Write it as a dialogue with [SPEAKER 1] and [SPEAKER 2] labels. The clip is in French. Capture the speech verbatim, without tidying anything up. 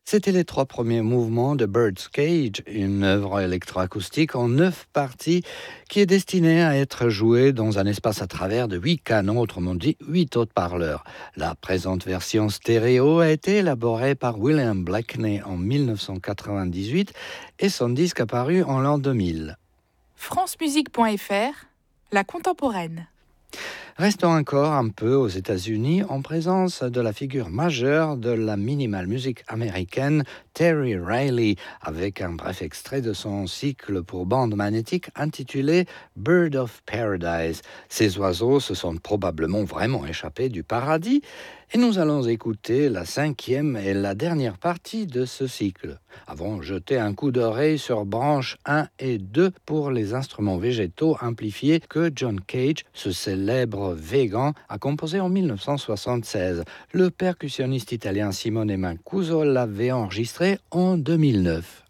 [SPEAKER 1] C'étaient les trois premiers mouvements de Bird's Cage, une œuvre électroacoustique en neuf parties qui est destinée à être jouée dans un espace à travers de huit canons, autrement dit huit haute-parleurs. La présente version stéréo a été élaborée par William Blakeney en dix-neuf cent quatre-vingt-dix-huit et son disque apparu en l'an deux mille.
[SPEAKER 2] francemusique point f r, la contemporaine.
[SPEAKER 1] Restons encore un peu aux États-Unis en présence de la figure majeure de la minimal music américaine Terry Riley, avec un bref extrait de son cycle pour bande magnétique intitulé Bird of Paradise. Ces oiseaux se sont probablement vraiment échappés du paradis et nous allons écouter la cinquième et la dernière partie de ce cycle. Avons jeté un coup d'oreille sur branches un et deux pour les instruments végétaux amplifiés que John Cage, ce célèbre végan, a composé en dix-neuf cent soixante-seize. Le percussionniste italien Simone Mancuso l'avait enregistré en deux mille neuf.